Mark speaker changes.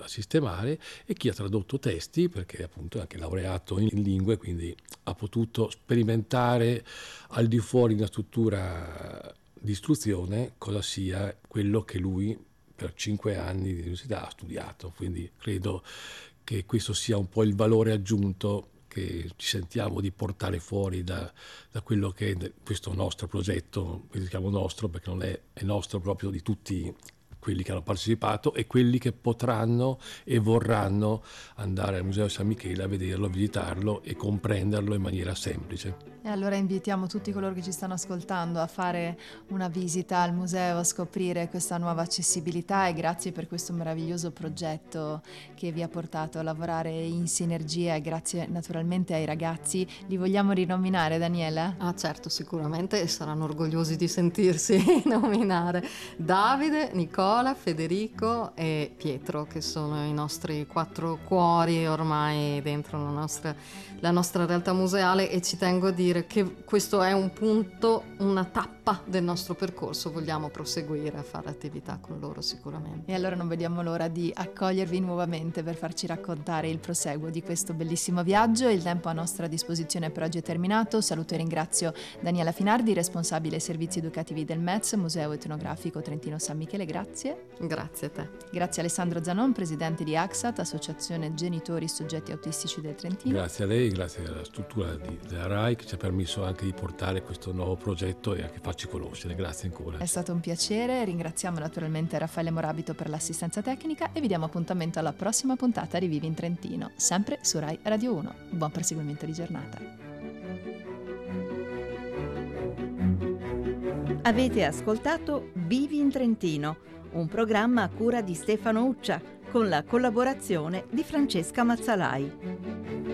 Speaker 1: da sistemare, e chi ha tradotto testi, perché appunto è anche laureato in lingue, quindi ha potuto sperimentare al di fuori di una struttura di istruzione cosa sia quello che lui per 5 anni di università ha studiato. Quindi credo che questo sia un po' il valore aggiunto che ci sentiamo di portare fuori da quello che è questo nostro progetto, che diciamo nostro perché non è nostro, proprio di tutti quelli che hanno partecipato e quelli che potranno e vorranno andare al Museo San Michele a vederlo, a visitarlo e comprenderlo in maniera semplice.
Speaker 2: E allora invitiamo tutti coloro che ci stanno ascoltando a fare una visita al museo, a scoprire questa nuova accessibilità, e grazie per questo meraviglioso progetto che vi ha portato a lavorare in sinergia, e grazie naturalmente ai ragazzi. Li vogliamo rinominare, Daniela?
Speaker 3: Ah certo, sicuramente, e saranno orgogliosi di sentirsi nominare Davide, Nicola, Federico e Pietro, che sono i nostri 4 cuori ormai dentro la nostra realtà museale, e ci tengo a dire che questo è un punto, una tappa del nostro percorso. Vogliamo proseguire a fare attività con loro sicuramente.
Speaker 2: E allora non vediamo l'ora di accogliervi nuovamente per farci raccontare il proseguo di questo bellissimo viaggio. Il tempo a nostra disposizione per oggi è terminato. Saluto e ringrazio Daniela Finardi, responsabile servizi educativi del METS, Museo Etnografico Trentino San Michele. Grazie.
Speaker 3: Grazie a te.
Speaker 2: Grazie a Alessandro Zanon, presidente di AXAT, Associazione Genitori Soggetti Autistici del Trentino.
Speaker 1: Grazie a lei, grazie alla struttura della RAI che ci ha permesso anche di portare questo nuovo progetto e anche farci conoscere. Grazie ancora.
Speaker 2: È stato un piacere. Ringraziamo naturalmente Raffaele Morabito per l'assistenza tecnica e vi diamo appuntamento alla prossima puntata di Vivi in Trentino, sempre su Rai Radio 1. Buon proseguimento di giornata.
Speaker 4: Avete ascoltato Vivi in Trentino, un programma a cura di Stefano Uccia, con la collaborazione di Francesca Mazzalai.